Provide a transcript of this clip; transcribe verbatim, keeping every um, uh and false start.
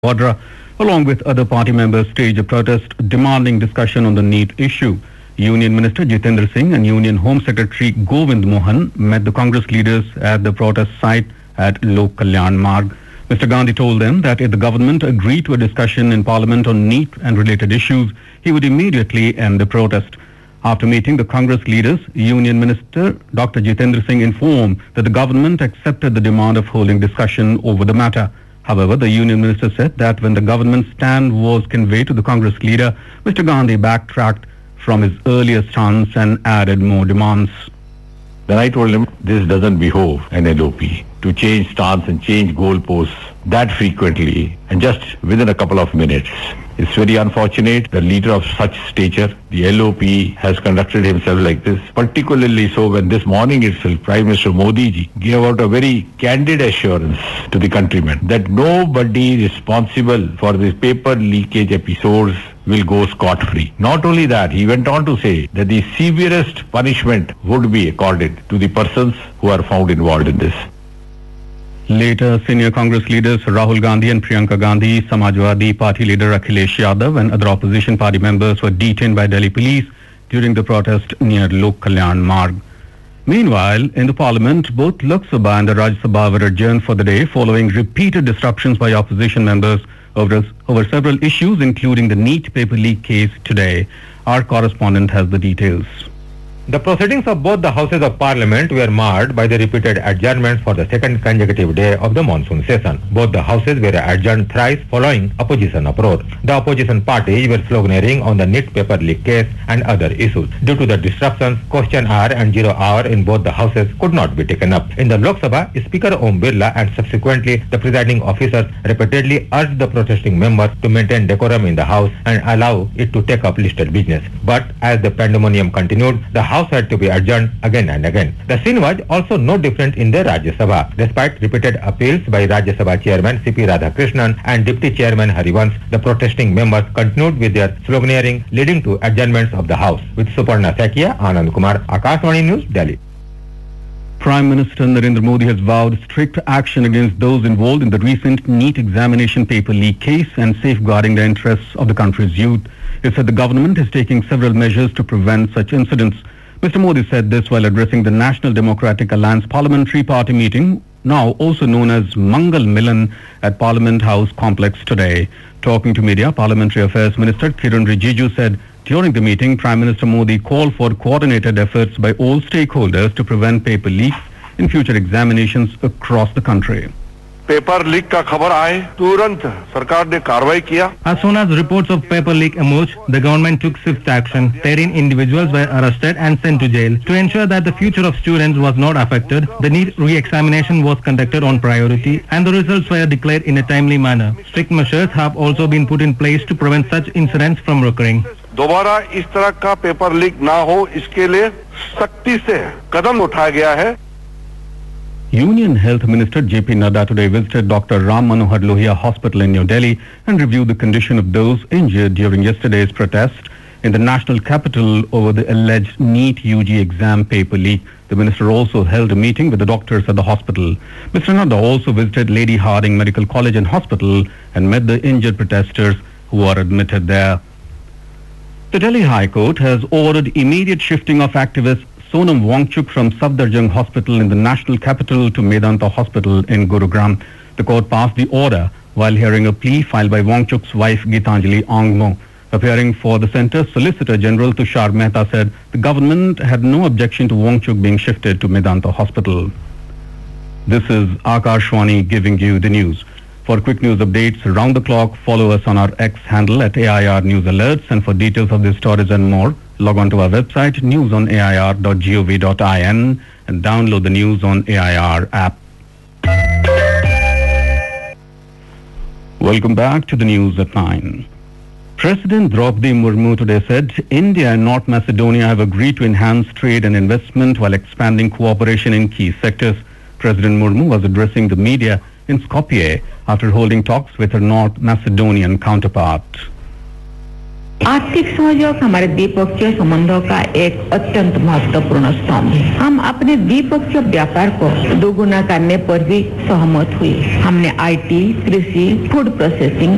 Vadra, along with other party members, staged a protest demanding discussion on the NEET issue. Union Minister Jitendra Singh and Union Home Secretary Govind Mohan met the Congress leaders at the protest site at Lok Kalyan Marg. Mister Gandhi told them that if the government agreed to a discussion in Parliament on NEET and related issues, he would immediately end the protest. After meeting the Congress leaders, Union Minister Doctor Jitendra Singh informed that the government accepted the demand of holding discussion over the matter. However, the Union Minister said that when the government stand was conveyed to the Congress leader, Mister Gandhi backtracked from his earlier stance and added more demands. Then I told him, this doesn't behove an L O P to change stance and change goalposts that frequently and just within a couple of minutes. It's very unfortunate the leader of such stature, the L O P, has conducted himself like this, particularly so when this morning itself Prime Minister Modi ji gave out a very candid assurance to the countrymen that nobody responsible for the paper leakage episodes will go scot-free. Not only that, he went on to say that the severest punishment would be accorded to the persons who are found involved in this. Later, senior Congress leaders Rahul Gandhi and Priyanka Gandhi, Samajwadi Party leader Akhilesh Yadav and other opposition party members were detained by Delhi police during the protest near Lok Kalyan Marg. Meanwhile, in the parliament, both Lok Sabha and the Rajya Sabha were adjourned for the day following repeated disruptions by opposition members over, over several issues, including the NEET paper leak case today. Our correspondent has the details. The proceedings of both the houses of parliament were marred by the repeated adjournments for the second consecutive day of the monsoon session. Both the houses were adjourned thrice following opposition uproar. The opposition parties were sloganeering on the NEET paper leak case and other issues. Due to the disruptions, question hour and zero hour in both the houses could not be taken up. In the Lok Sabha, Speaker Om Birla and subsequently the presiding officers repeatedly urged the protesting members to maintain decorum in the house and allow it to take up listed business. But as the pandemonium continued, the House had to be adjourned again and again. The scene was also no different in the Rajya Sabha. Despite repeated appeals by Rajya Sabha Chairman C P Radhakrishnan and Deputy Chairman Harivansh, the protesting members continued with their sloganeering, leading to adjournments of the House. With Suparna Sakia, Anand Kumar, Akashvani News, Delhi. Prime Minister Narendra Modi has vowed strict action against those involved in the recent NEET examination paper leak case and safeguarding the interests of the country's youth. He said the government is taking several measures to prevent such incidents. Mister Modi said this while addressing the National Democratic Alliance Parliamentary Party meeting, now also known as Mangal Milan, at Parliament House Complex today. Talking to media, Parliamentary Affairs Minister Kiran Rijiju said during the meeting, Prime Minister Modi called for coordinated efforts by all stakeholders to prevent paper leaks in future examinations across the country. Paper leak का खबर आए तुरंत सरकार ने कार्रवाई किया. As soon as reports of paper leak emerged, the government took swift action. thirteen individuals were arrested and sent to jail. To ensure that the future of students was not affected, the NEET re-examination was conducted on priority and the results were declared in a timely manner. Strict measures have also been put in place to prevent such incidents from recurring. दोबारा इस तरह का paper leak ना हो, इसके लिए सख्ती से कदम उठाया गया है. Union Health Minister J P Nadda today visited Doctor Ram Manohar Lohia Hospital in New Delhi and reviewed the condition of those injured during yesterday's protest in the national capital over the alleged NEET U G exam paper leak. The minister also held a meeting with the doctors at the hospital. Mister Nadda also visited Lady Harding Medical College and Hospital and met the injured protesters who are admitted there. The Delhi High Court has ordered immediate shifting of activist Sonam Wangchuk from Safdarjung Hospital in the national capital to Medanta Hospital in Gurugram. The court passed the order while hearing a plea filed by Wangchuk's wife Gitanjali Angmo. Appearing for the centre's Solicitor General Tushar Mehta said the government had no objection to Wangchuk being shifted to Medanta Hospital. This is Akashvani giving you the news. For quick news updates around the clock, follow us on our X handle at A I R News Alerts, and for details of these stories and more, log on to our website news on A I R dot gov dot in and download the News on A I R app. Welcome back to the news at nine. President Draupadi Murmu today said India and North Macedonia have agreed to enhance trade and investment while expanding cooperation in key sectors. President Murmu was addressing the media in Skopje after holding talks with her North Macedonian counterpart. आर्थिक सहयोग हमारे द्विपक्षीय संबंधों का एक अत्यंत महत्वपूर्ण स्तंभ है। हम अपने द्विपक्षीय व्यापार को दोगुना करने पर भी सहमत हुए। हमने आईटी, कृषि, फूड प्रोसेसिंग,